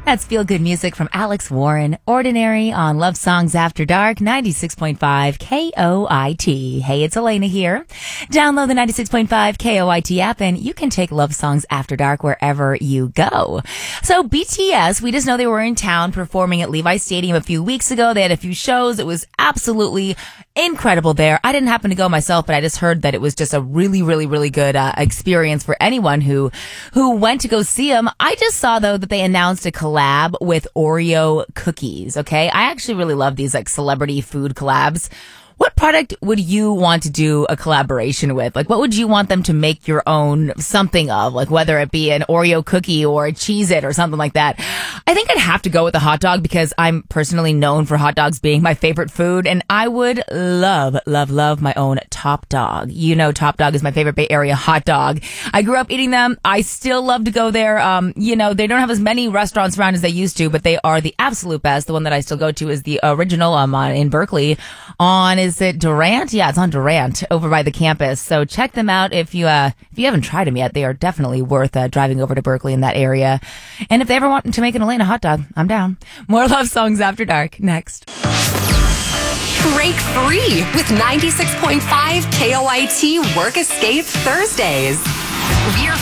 That's feel-good music from Alex Warren. Ordinary on Love Songs After Dark, 96.5 KOIT. Hey, it's Elena here. Download the 96.5 KOIT app and you can take Love Songs After Dark wherever you go. So BTS, we just know they were in town performing at Levi's Stadium a few weeks ago. They had a few shows. It was absolutely incredible there. I didn't happen to go myself, but I just heard that it was just a really good experience for anyone who went to go see them. I just saw, though, that they announced a collab with Oreo cookies, okay? I actually really love these, like, celebrity food collabs. What product would you want to do a collaboration with? Like, what would you want them to make your own something of? Like, whether it be an Oreo cookie or a Cheez-It or something like that. I think I'd have to go with a hot dog because I'm personally known for hot dogs being my favorite food. And I would love my own Top Dog. You know, Top Dog is my favorite Bay Area hot dog. I grew up eating them. I still love to go there. They don't have as many restaurants around as they used to, but they are the absolute best. The one that I still go to is the original in Berkeley is it Durant? Yeah, it's on Durant over by the campus. So check them out if you haven't tried them yet. They are definitely worth driving over to Berkeley in that area. And if they ever want to make an Elena hot dog, I'm down. More Love Songs After Dark next. Break free with 96.5 KOIT Work Escape Thursdays. We're